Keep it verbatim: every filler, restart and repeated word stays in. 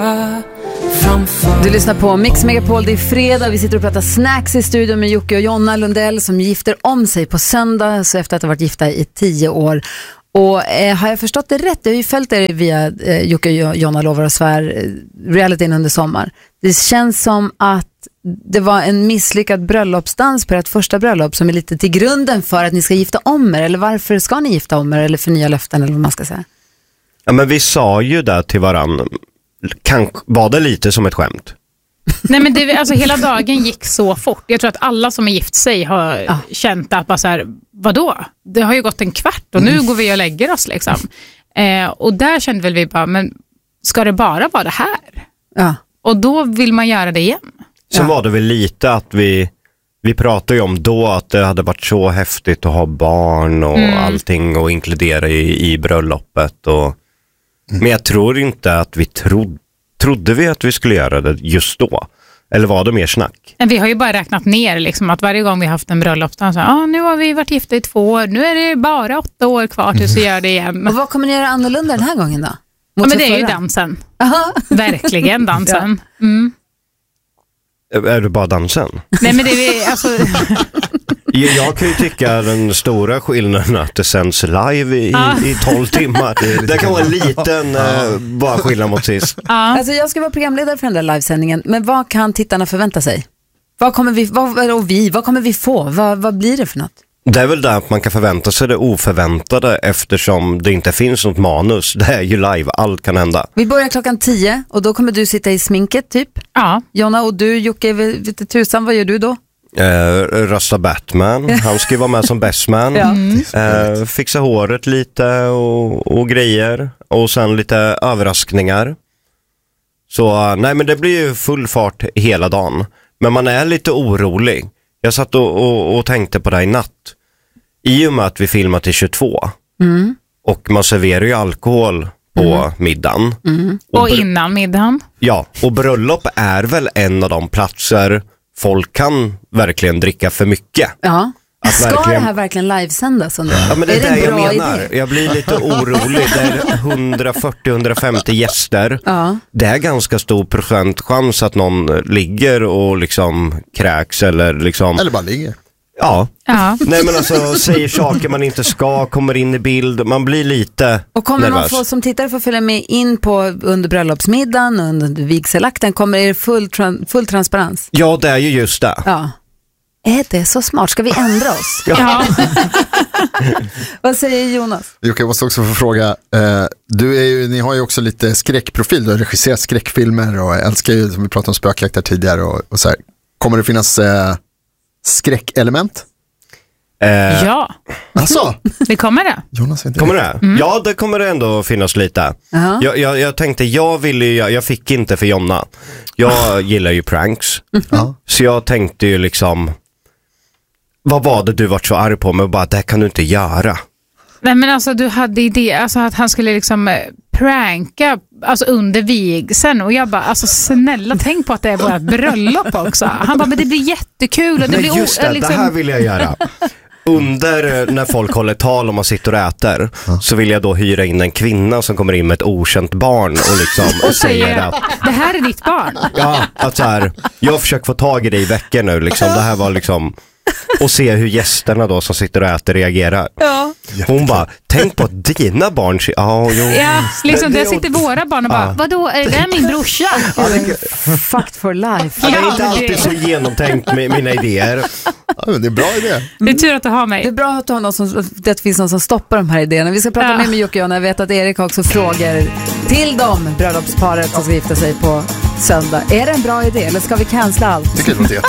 Du lyssnar på Mix Megapol, det är fredag. Vi sitter och pratar snacks i studion med Jocke och Jonna Lundell som gifter om sig på söndag, så efter att ha varit gifta i tio år. Och eh, har jag förstått det rätt? Jag har ju följt er via eh, Jocke och Jonna lovar och svär eh, realityn under sommar. Det känns som att det var en misslyckad bröllopsdans på ert första bröllop som är lite till grunden för att ni ska gifta om er. Eller varför ska ni gifta om er eller förnya löften eller vad man ska säga? Ja, men vi sa ju där till varann, kan, var det lite som ett skämt? Nej, men det, alltså, hela dagen gick så fort. Jag tror att alla som är gift sig har ja. känt att bara så här, vadå? Det har ju gått en kvart och nu mm. går vi och lägger oss liksom. Eh, och där kände väl vi bara, men ska det bara vara det här? Ja. Och då vill man göra det igen. Sen ja. var det väl lite att vi vi pratade ju om då att det hade varit så häftigt att ha barn och mm. allting och inkludera i, i bröllopet. Och, mm. Men jag tror inte att vi trodde Trodde vi att vi skulle göra det just då? Eller var det mer snack? Vi har ju bara räknat ner liksom, att varje gång vi har haft en bröllopsdans så ah, nu har vi varit gifta i två år. Nu är det bara åtta år kvar tills vi gör det igen. Och vad kommer ni göra annorlunda den här gången då? Ja, men det är ju dansen. Aha. Verkligen dansen. Mm. Är det bara dansen? Nej, men det är alltså... Jag kan ju tycka den stora skillnaden att det sänds live i, ah. i tolv timmar. Det, det kan vara en liten uh, bara skillnad mot sist. Ah. Alltså jag ska vara programledare för den där livesändningen. Men vad kan tittarna förvänta sig? Vad kommer vi, vad, och vi, vad kommer vi få? Vad, vad blir det för något? Det är väl där att man kan förvänta sig det oförväntade eftersom det inte finns något manus. Det är ju live, allt kan hända. Vi börjar klockan tio och då kommer du sitta i sminket typ. Ja. Jonna och du, Jocke, vet tusan, vad gör du då? Eh, rösta Batman. Han ska ju vara med som bestman. Ja. eh, fixa håret lite och, och grejer. Och sen lite överraskningar. Så nej, men det blir ju full fart hela dagen. Men man är lite orolig. Jag satt och, och, och tänkte på det i natt. I och med att vi filmar till tjugotvå. Mm. Och man serverar ju alkohol på mm. middagen. Mm. Och, och br- innan middagen. Ja, och bröllop är väl en av de platser folk kan verkligen dricka för mycket. Ja. Att ska verkligen... det här verkligen livesändas? Ja, men det är, är det jag menar. Idé? Jag blir lite orolig. Det är hundrafyrtio till hundrafemtio gäster. Ja. Det är ganska stor procentchans att någon ligger och liksom kräks eller liksom... Eller bara ligger. Ja. ja. Nej, men alltså säger saker man inte ska, kommer in i bild. Man blir lite Och kommer nervös. Man få, som tittare få följa med in på under bröllopsmiddagen, under vigselakten, kommer det full, tran- full transparens? Ja, det är ju just det. Ja. Är det så smart? Ska vi ändra oss? Ja. Vad säger Jonas? Jag måste också få fråga, eh, du är ju, ni har ju också lite skräckprofil, du har regisserat skräckfilmer och älskar ju, som vi pratade om, spökjakt tidigare och, och så här. Kommer det finnas eh, skräckelement? Eh, ja. Alltså? Det kommer det. Jonas, inte kommer det? Mm. Ja, det kommer det ändå finnas lite. Uh-huh. Jag, jag, jag tänkte, jag ville ju, jag, jag fick inte för Jonna. Jag uh. gillar ju pranks. Uh-huh. Så jag tänkte ju liksom, vad var det du var så arg på mig? Bara, det kan du inte göra. Nej, men alltså du hade idé, alltså att han skulle liksom eh, pranka alltså under vigseln, och jag bara, alltså snälla, tänk på att det är vårt bröllop också. Han bara, men det blir jättekul och det Nej, blir just det, o- liksom... det här vill jag göra. Under när folk håller tal om man sitter och äter, så vill jag då hyra in en kvinna som kommer in med ett okänt barn och liksom och säger att det här är ditt barn. Ja, att så här, jag försöker få tag i det i veckan nu liksom. Det här var liksom, och se hur gästerna då som sitter och äter reagerar. Ja. Hon bara, tänk på att dina barn... Ja, jo. Ja, liksom där sitter våra barn och bara, ja. Vadå, är det min brorsa? Ja, fucked for life. Ja, det är inte alltid så genomtänkt med mina idéer. Ja, det är bra idé. Det är tur att du har mig. Det är bra att, ha någon som, det finns någon som stoppar de här idéerna. Vi ska prata ja. mer med Jocke och Jonna. Jag vet att Erik också frågar till dem, bröllopsparet som ska gifta sig på söndag. Är det en bra idé eller ska vi cancella allt? Tycker det låter jättebra.